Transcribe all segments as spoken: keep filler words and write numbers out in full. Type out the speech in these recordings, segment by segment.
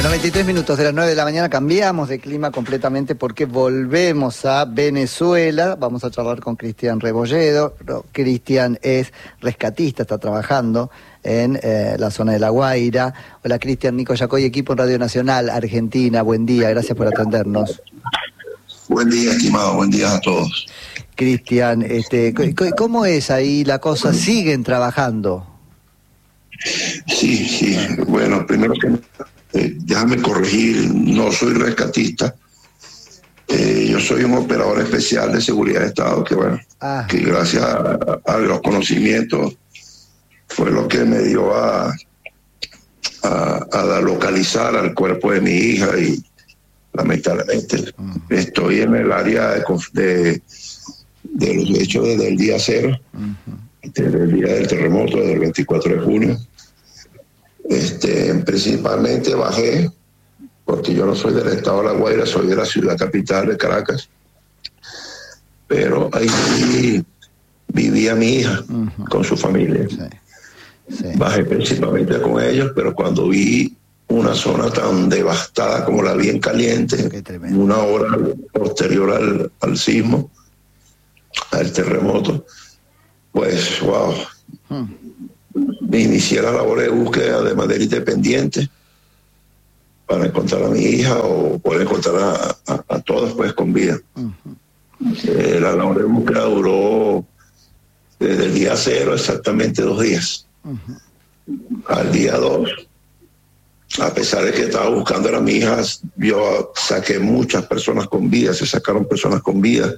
Bueno, veintitrés minutos de las nueve de la mañana, cambiamos de clima completamente porque volvemos a Venezuela. Vamos a charlar con Cristian Rebolledo. Cristian es rescatista, está trabajando en eh, la zona de La Guaira. Hola Cristian, Nico Yacoy, equipo en Radio Nacional Argentina. Buen día, gracias por atendernos. Buen día, estimado, buen día a todos. Cristian, este, ¿cómo es ahí la cosa? ¿Siguen trabajando? Sí, sí. Bueno, primero que eh, déjame corregir, no soy rescatista. Eh, yo soy un operador especial de seguridad de Estado que, bueno, ah. que gracias a, a los conocimientos fue lo que me dio a, a, a localizar al cuerpo de mi hija y lamentablemente uh-huh. estoy en el área de, de, de los hechos desde el día cero, uh-huh. desde el día del terremoto, desde el veinticuatro de junio. Este, principalmente bajé, porque yo no soy del estado de La Guaira, soy de la ciudad capital de Caracas, pero ahí vivía mi hija uh-huh. con su familia. Sí. Sí. Bajé principalmente con ellos, pero cuando vi una zona tan devastada como la vi en Caliente, una hora posterior al, al sismo, al terremoto, pues wow, hmm. inicié la labor de búsqueda de manera independiente para encontrar a mi hija o poder encontrar a, a, a todos pues con vida. Uh-huh. Eh, la labor de búsqueda duró desde el día cero exactamente dos días. Uh-huh. Al día dos, a pesar de que estaba buscando a mi hija, yo saqué muchas personas con vida, se sacaron personas con vida,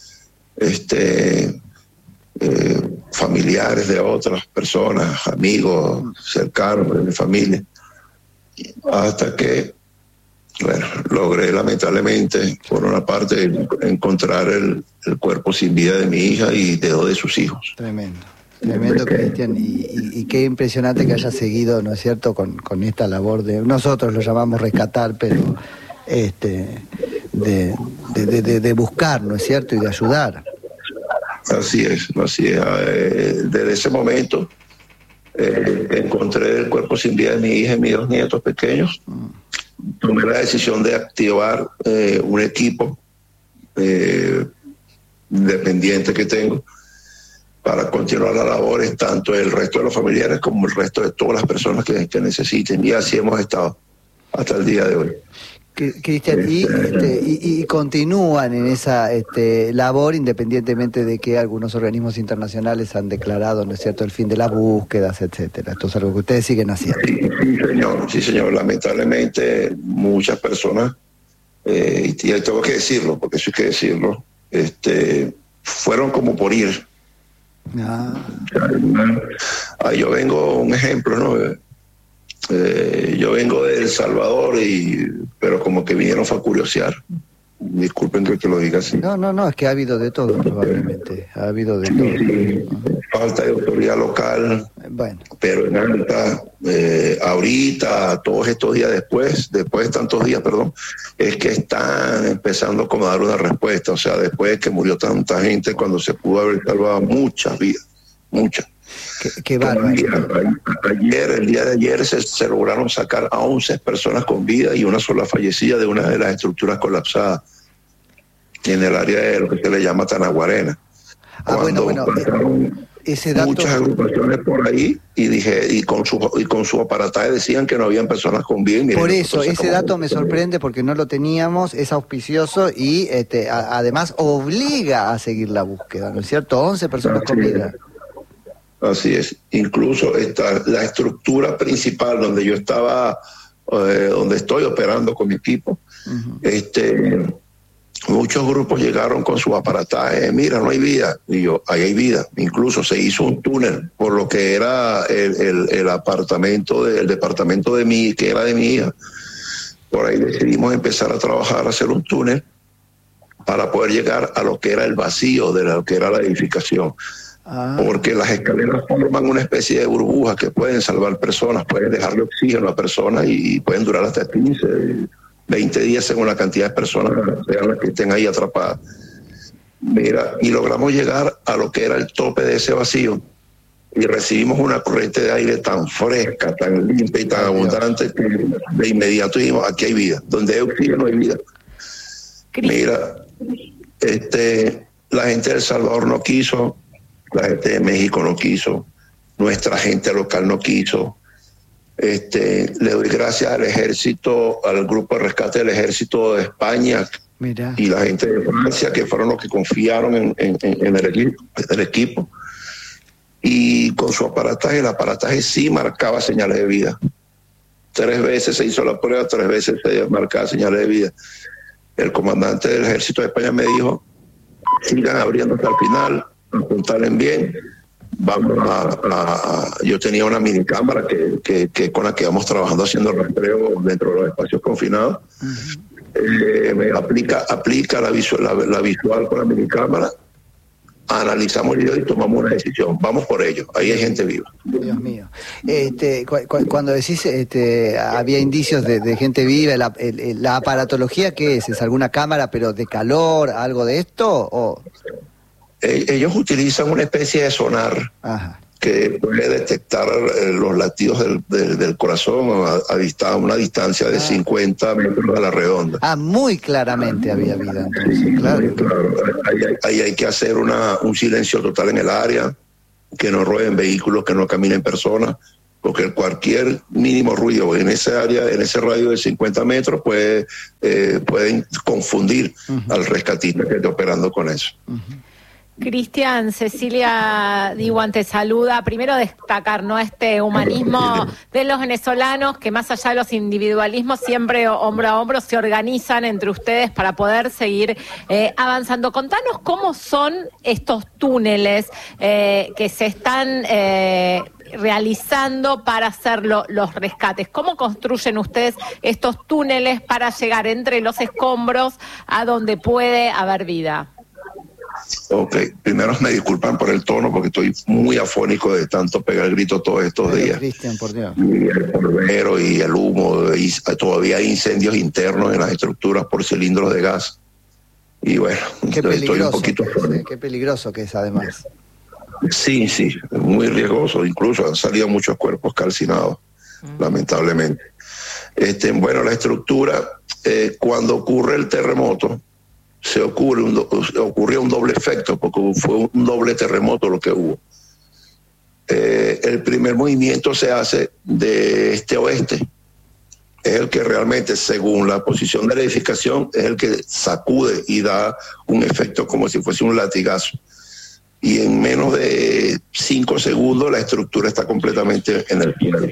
este, eh, familiares de otras personas, amigos cercanos de mi familia, hasta que, bueno, logré lamentablemente, por una parte, encontrar el, el cuerpo sin vida de mi hija y de dos de sus hijos. Tremendo. Tremendo, Cristian, y, y, y qué impresionante que haya seguido, ¿no es cierto?, con, con esta labor de, nosotros lo llamamos rescatar, pero este de, de, de, de buscar, ¿no es cierto?, y de ayudar. Así es, así es. Eh, desde ese momento eh, encontré el cuerpo sin vida de mi hija y mis dos nietos pequeños. Mm. Tomé la decisión de activar eh, un equipo eh, independiente que tengo para continuar las labores, tanto el resto de los familiares como el resto de todas las personas que, que necesiten. Y así hemos estado hasta el día de hoy. Cristian, y, este, y, y continúan en esa este, labor, independientemente de que algunos organismos internacionales han declarado, ¿no es cierto?, el fin de las búsquedas, etcétera. Esto es algo que ustedes siguen haciendo. Sí, sí señor, sí, señor. Lamentablemente, muchas personas, eh, y tengo que decirlo, porque eso hay que decirlo, este, fueron como por ir. Ah. Ah, yo vengo, un ejemplo, ¿no? Eh, yo vengo de El Salvador, y pero como que vinieron fue a curiosear. Disculpen que, que lo diga así. No, no, no, es que ha habido de todo, probablemente. Ha habido de todo. Sí, falta de autoridad local. Bueno. Pero en alta, eh, ahorita, todos estos días después, después de tantos días, perdón, es que están empezando como a dar una respuesta. O sea, después de que murió tanta gente, cuando se pudo haber salvado muchas vidas, muchas. Qué, qué bárbaro. Ayer, el día de ayer, se, se lograron sacar a once personas con vida y una sola fallecida de una de las estructuras colapsadas en el área de lo que se le llama Tanaguarena. Ah, bueno, bueno. Eh, ese dato... Muchas agrupaciones por ahí y dije y con su y con su aparataje decían que no habían personas con vida. Miren, por eso, ese dato me sorprende porque no lo teníamos, es auspicioso y este, a, además obliga a seguir la búsqueda, ¿no es cierto? once personas con vida. Así es. Incluso esta, la estructura principal donde yo estaba, eh, donde estoy operando con mi equipo, uh-huh. este, muchos grupos llegaron con su aparataje, mira, no hay vida. Y yo, ahí hay vida. Incluso se hizo un túnel por lo que era el, el, el apartamento, del departamento de mi, que era de mi hija. Por ahí decidimos empezar a trabajar, a hacer un túnel para poder llegar a lo que era el vacío de lo que era la edificación. Ah. Porque las escaleras forman una especie de burbujas que pueden salvar personas, pueden dejarle oxígeno a personas y pueden durar hasta quince, veinte días según la cantidad de personas sean las que estén ahí atrapadas. Mira, y logramos llegar a lo que era el tope de ese vacío y recibimos una corriente de aire tan fresca, tan limpia y tan abundante que de inmediato dijimos, aquí hay vida, donde hay oxígeno hay vida. Mira, este, la gente de El Salvador no quiso, la gente de México no quiso, nuestra gente local no quiso. Este, le doy gracias al ejército, al grupo de rescate del ejército de España. Mira. Y la gente de Francia, que fueron los que confiaron en, en, en el, equipo, el equipo. Y con su aparataje, el aparataje sí marcaba señales de vida. Tres veces se hizo la prueba, tres veces se marcaba señales de vida. El comandante del ejército de España me dijo, sigan abriendo hasta el final, apuntalen bien. Vamos a, a, a, yo tenía una mini cámara que, que, que con la que íbamos trabajando haciendo rastreo dentro de los espacios confinados. Uh-huh. eh, me aplica aplica la visual, la, la visual con la mini cámara, analizamos el video y tomamos una decisión. Vamos por ello, ahí hay gente viva. Dios mío. Este, cu cu cuando decís este, había indicios de, de gente viva, la, el, la aparatología, ¿qué es? ¿Es alguna cámara pero de calor, algo de esto? ¿O? Ellos utilizan una especie de sonar. Ajá. Que puede detectar eh, los latidos del, del, del corazón a, a, dista, a una distancia de ah. cincuenta metros a la redonda. Ah, muy claramente había vida entonces. Sí, claro. claro. Ahí, hay, ahí hay que hacer una, un silencio total en el área, que no rueden vehículos, que no caminen personas, porque cualquier mínimo ruido en ese área, en ese radio de cincuenta metros, puede, eh, pueden confundir uh-huh. al rescatista que esté operando con eso. Uh-huh. Cristian, Cecilia Diwan te saluda. Primero destacar, ¿no?, este humanismo de los venezolanos, que más allá de los individualismos, siempre hombro a hombro se organizan entre ustedes para poder seguir eh, avanzando. Contanos cómo son estos túneles eh, que se están eh, realizando para hacer lo, los rescates. ¿Cómo construyen ustedes estos túneles para llegar entre los escombros a donde puede haber vida? Ok, primero me disculpan por el tono porque estoy muy afónico de tanto pegar el grito todos estos Pero, días. Cristian, por Dios. Y el polvero y el humo, y todavía hay incendios internos en las estructuras por cilindros de gas. Y bueno, qué estoy un poquito afónico. Qué peligroso que es además. Sí, sí, es muy riesgoso. Incluso han salido muchos cuerpos calcinados, mm. lamentablemente. Este, bueno, la estructura, eh, cuando ocurre el terremoto, se ocurre un do, ocurrió un doble efecto, porque fue un doble terremoto lo que hubo. Eh, el primer movimiento se hace de este a oeste, es el que realmente, según la posición de la edificación, es el que sacude y da un efecto como si fuese un latigazo. Y en menos de cinco segundos la estructura está completamente en el piso.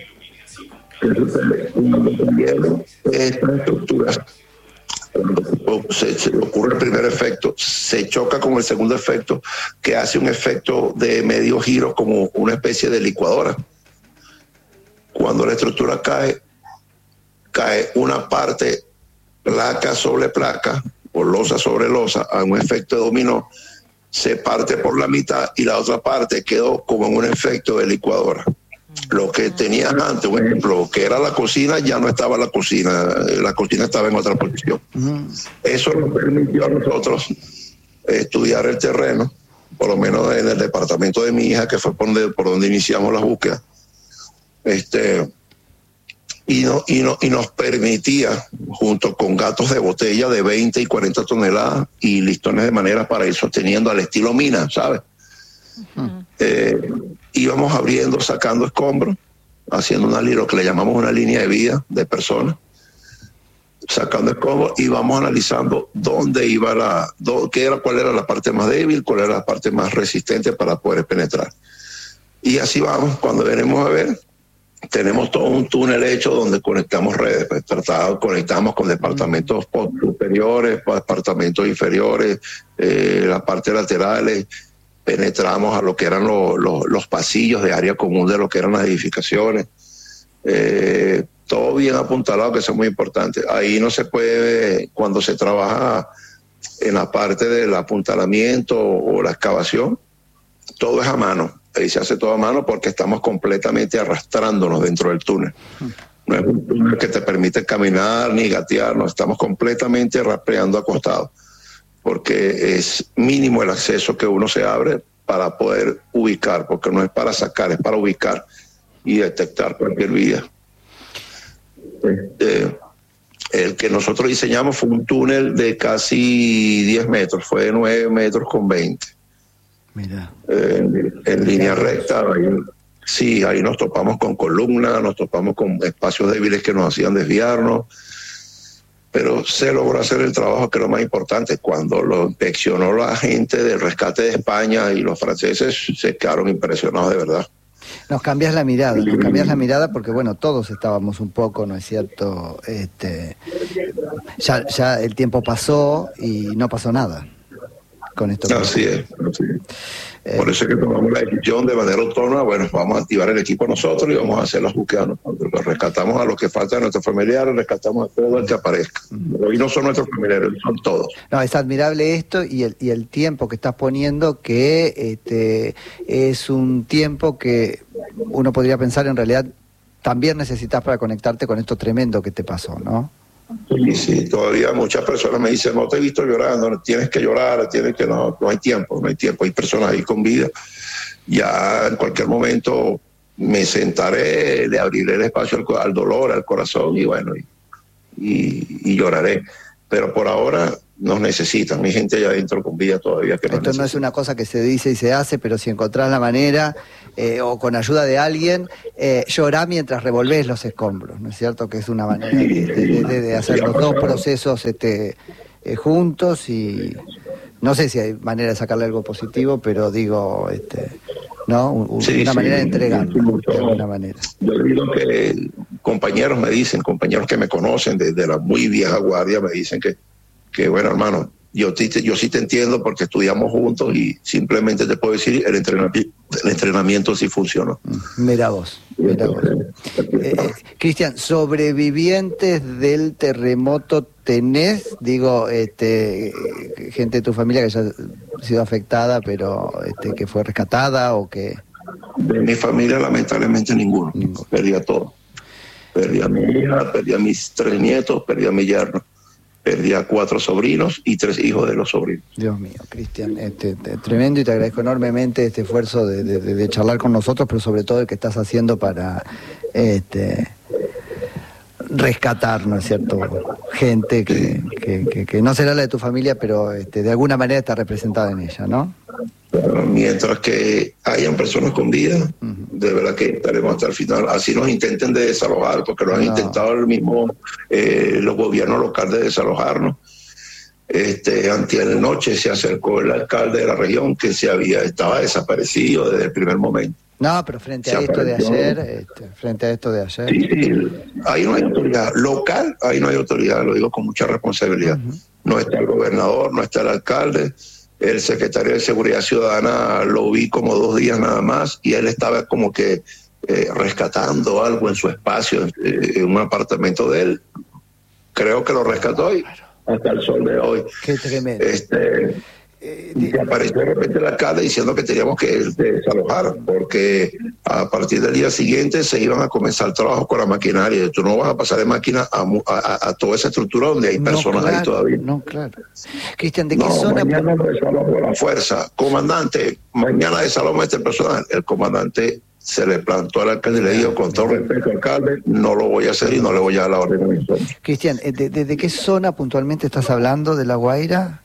Esta estructura, Se, se ocurre el primer efecto, se choca con el segundo efecto, que hace un efecto de medio giro como una especie de licuadora. Cuando la estructura cae, cae una parte placa sobre placa o losa sobre losa a un efecto de dominó, se parte por la mitad y la otra parte quedó como en un efecto de licuadora. Lo que tenías antes, un ejemplo, que era la cocina, ya no estaba la cocina, la cocina estaba en otra posición. Uh-huh. Eso nos permitió a nosotros estudiar el terreno, por lo menos en el departamento de mi hija, que fue por donde, por donde iniciamos la búsqueda. Este, y, no, y, no, y nos permitía, junto con gatos de botella de veinte y cuarenta toneladas y listones de madera para ir sosteniendo al estilo mina, ¿sabes? Uh-huh. Eh, íbamos abriendo, sacando escombros, haciendo una, lo que le llamamos una línea de vida de personas, sacando escombros y vamos analizando dónde iba la, dó, qué era, cuál era la parte más débil, cuál era la parte más resistente para poder penetrar. Y así vamos. Cuando venimos a ver, tenemos todo un túnel hecho donde conectamos redes, pues, tratado, conectamos con departamentos superiores, departamentos inferiores, eh, la parte laterales. Penetramos a lo que eran lo, lo, los pasillos de área común de lo que eran las edificaciones. Eh, todo bien apuntalado, que eso es muy importante. Ahí no se puede, cuando se trabaja en la parte del apuntalamiento o la excavación, todo es a mano. Ahí se hace todo a mano porque estamos completamente arrastrándonos dentro del túnel. No es un túnel que te permite caminar ni gatear, no, estamos completamente rastreando acostados, porque es mínimo el acceso que uno se abre para poder ubicar, porque no es para sacar, es para ubicar y detectar cualquier vía. Este, el que nosotros diseñamos fue un túnel de casi diez metros, fue de nueve metros con veinte. Mira. Eh, en, en línea recta, ahí, sí, ahí nos topamos con columnas, nos topamos con espacios débiles que nos hacían desviarnos, pero se logró hacer el trabajo, que es lo más importante. Cuando lo inspeccionó la gente del rescate de España y los franceses, se quedaron impresionados de verdad. Nos cambias la mirada, nos cambias la mirada porque, bueno, todos estábamos un poco, ¿no es cierto? Este, ya, ya el tiempo pasó y no pasó nada con esto. Así es, así es. Eh, Por eso es que tomamos la decisión de manera autónoma. Bueno, vamos a activar el equipo nosotros y vamos a hacer las búsquedas nosotros. Rescatamos a los que faltan de nuestros familiares, rescatamos a todo el que aparezca. Uh-huh. Y no son nuestros familiares, son todos. No, es admirable esto y el, y el tiempo que estás poniendo, que este, es un tiempo que uno podría pensar en realidad también necesitas para conectarte con esto tremendo que te pasó, ¿no? Sí, sí, todavía muchas personas me dicen, no te he visto llorando, tienes que llorar, tienes que no, no hay tiempo, no hay tiempo, hay personas ahí con vida. Ya en cualquier momento me sentaré, le abriré el espacio al, al dolor, al corazón y bueno, y, y, y lloraré. Pero por ahora nos necesitan, mi gente allá adentro con vida todavía. Que Esto necesita. No es una cosa que se dice y se hace, pero si encontrás la manera, eh, o con ayuda de alguien, eh, llorá mientras revolvés los escombros, ¿no es cierto? Que es una manera de, de, de, de hacer los dos procesos este, eh, juntos, y no sé si hay manera de sacarle algo positivo, pero digo, este, ¿no? Un, sí, una sí, manera de entregarlo, sí, de alguna manera. Yo digo que compañeros me dicen, compañeros que me conocen desde la muy vieja guardia, me dicen que que bueno, hermano, yo, te, yo sí te entiendo porque estudiamos juntos y simplemente te puedo decir, el entrenamiento, el entrenamiento sí funcionó. Mira vos, mira vos. Eh, Cristian, ¿sobrevivientes del terremoto tenés? Digo, este, gente de tu familia que haya sido afectada, pero este, que fue rescatada o que... De mi familia, lamentablemente, ninguno. ninguno. Perdí a todo. Perdí a mi hija, perdí a mis tres nietos, perdí a mi yerno. Perdí a cuatro sobrinos y tres hijos de los sobrinos. Dios mío, Cristian, este, este, tremendo, y te agradezco enormemente este esfuerzo de, de, de charlar con nosotros, pero sobre todo el que estás haciendo para este, rescatar, ¿no es cierto?, gente que, sí. que, que, que no será la de tu familia, pero este, de alguna manera está representada en ella, ¿no? Bueno, mientras que hayan personas con vida, uh-huh. de verdad que estaremos hasta el final. Así nos intenten de desalojar, porque lo han no. intentado el mismo eh, los gobiernos locales de desalojarnos. Este, anteanoche se acercó el alcalde de la región, que se había estaba desaparecido desde el primer momento. No, pero frente a esto de ayer, este, frente a esto de ayer. Sí, sí, ahí no hay autoridad local, ahí no hay autoridad, lo digo con mucha responsabilidad. Uh-huh. No está el gobernador, no está el alcalde. El secretario de Seguridad Ciudadana lo vi como dos días nada más y él estaba como que eh, rescatando algo en su espacio, eh, en un apartamento de él. Creo que lo rescató y hasta el sol de hoy. Qué tremendo. Este, eh, y apareció de repente el alcalde diciendo que teníamos que desalojar porque a partir del día siguiente se iban a comenzar trabajos con la maquinaria. Tú no vas a pasar de máquina a, a, a toda esa estructura donde hay personas no, claro, ahí todavía. No, claro. Cristian, ¿de qué no, zona? Mañana no desalojo la fuerza. Comandante, mañana desalojo a este personal. El comandante se le plantó al alcalde y le dijo, con todo respeto, alcalde, no lo voy a hacer y no le voy a dar la orden a mi zona. Cristian, ¿de, de, ¿de qué zona puntualmente estás hablando? ¿De La Guaira?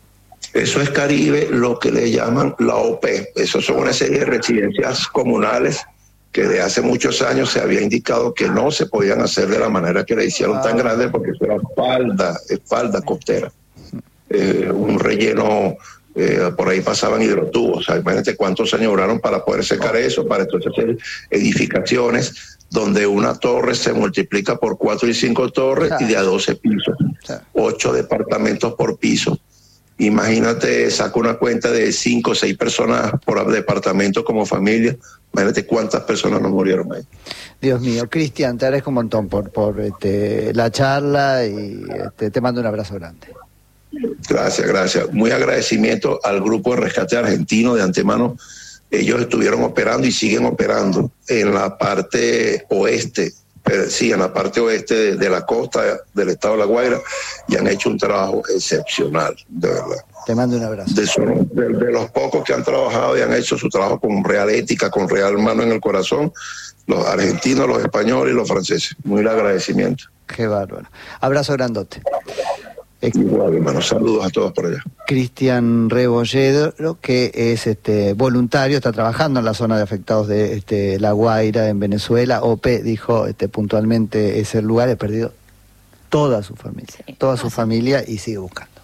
Eso es Caribe, lo que le llaman la O P. Eso son una serie de residencias comunales que de hace muchos años se había indicado que no se podían hacer de la manera que le hicieron ah. tan grande, porque eso era falda, falda costera. Eh, un relleno, eh, por ahí pasaban hidrotubos. O sea, imagínate cuántos años duraron para poder secar eso, para entonces hacer edificaciones donde una torre se multiplica por cuatro y cinco torres y de a doce pisos, ocho departamentos por piso. Imagínate, saca una cuenta de cinco o seis personas por departamento como familia. Imagínate cuántas personas nos murieron ahí. Dios mío, Cristian, te agradezco un montón por, por este, la charla y este, te mando un abrazo grande. Gracias, gracias. Muy agradecimiento al Grupo de Rescate Argentino de antemano. Ellos estuvieron operando y siguen operando en la parte oeste. Sí, en la parte oeste de, de la costa del estado de La Guaira, y han hecho un trabajo excepcional, de verdad. Te mando un abrazo. De, son, de, de los pocos que han trabajado y han hecho su trabajo con real ética, con real mano en el corazón, los argentinos, los españoles y los franceses. Muy agradecimiento. Qué bárbaro. Abrazo grandote. Igual, hermano, saludos a todos por allá. Cristian Rebolledo, que es este voluntario, está trabajando en la zona de afectados de este, La Guaira, en Venezuela. O P dijo este, puntualmente ese lugar, he perdido toda su familia, sí, toda su familia y sigue buscando.